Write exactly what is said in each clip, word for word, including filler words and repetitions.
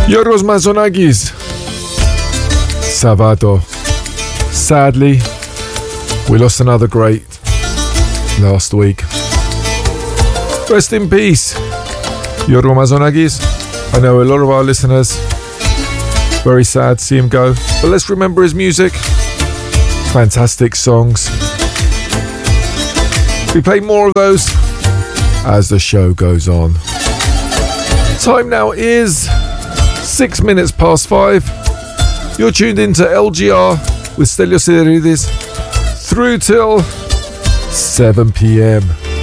Yorgos Mazonagis, Savado. Sadly, we lost another great last week. Rest in peace, Yorgos Mazonagis. I know a lot of our listeners, very sad to see him go, but let's remember his music. Fantastic songs. We play more of those as the show goes on. Time now is six minutes past five. You're tuned into L G R with Stelios Sideridis through till seven p.m.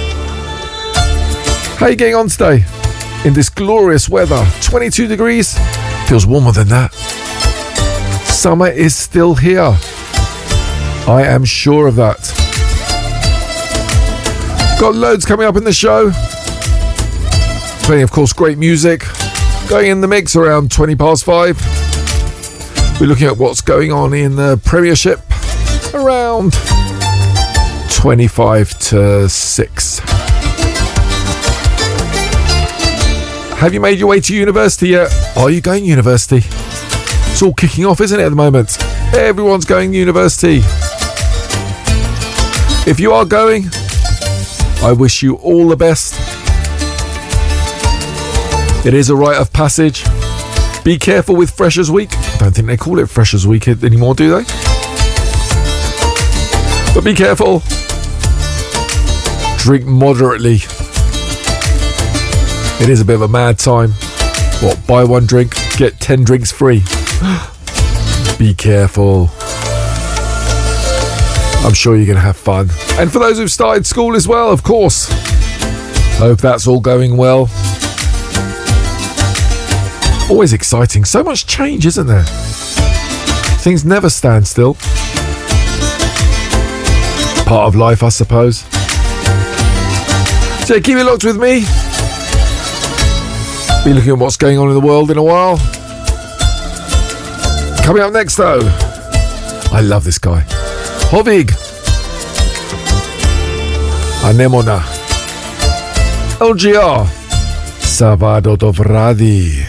How you getting on today? In this glorious weather, twenty-two degrees, feels warmer than that. Summer is still here. I am sure of that. Got loads coming up in the show. Plenty, of course, great music. Going in the mix around twenty past five. We're looking at what's going on in the Premiership around twenty-five to six. Have you made your way to university yet? Are you going to university? It's all kicking off, isn't it, at the moment? Everyone's going to university. If you are going, I wish you all the best. It is a rite of passage. Be careful with Freshers Week. I don't think they call it Freshers Week anymore, do they? But be careful. Drink moderately. It is a bit of a mad time. What, buy one drink, get ten drinks free. Be careful. I'm sure you're going to have fun. And for those who've started school as well, of course. Hope that's all going well. Always exciting. So much change, isn't there? Things never stand still. Part of life, I suppose. So keep it locked with me. Be looking at what's going on in the world in a while. Coming up next, though, I love this guy. Hovig. Anemona. L G R. Savado Dovradi.